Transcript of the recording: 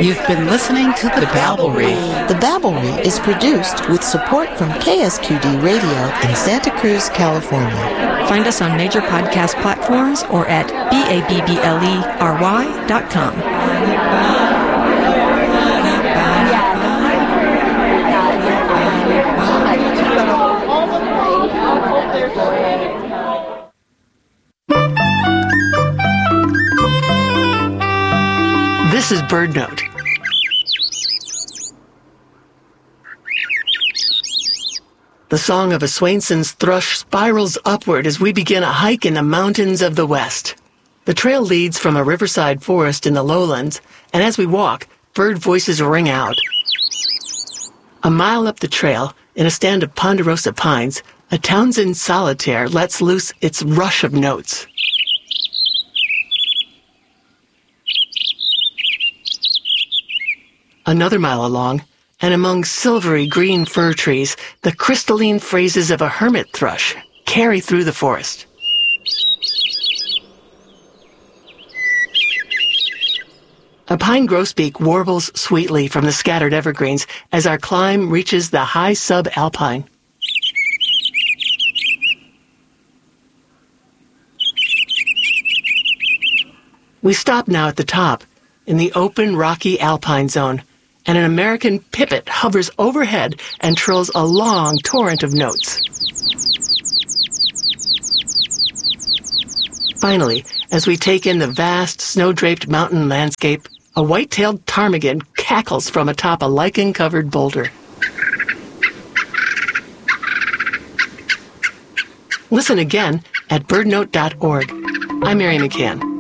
You've been listening to The Babblery. The Babblery is produced with support from KSQD Radio in Santa Cruz, California. Find us on major podcast platforms or at babblery.com. This is BirdNote. The song of a Swainson's thrush spirals upward as we begin a hike in the mountains of the West. The trail leads from a riverside forest in the lowlands, and as we walk, bird voices ring out. A mile up the trail, in a stand of ponderosa pines, a Townsend solitaire lets loose its rush of notes. Another mile along, and among silvery green fir trees, the crystalline phrases of a hermit thrush carry through the forest. A pine grosbeak warbles sweetly from the scattered evergreens as our climb reaches the high subalpine. We stop now at the top, in the open, rocky alpine zone, and an American pipit hovers overhead and trills a long torrent of notes. Finally, as we take in the vast, snow-draped mountain landscape, a white-tailed ptarmigan cackles from atop a lichen-covered boulder. Listen again at birdnote.org. I'm Mary McCann.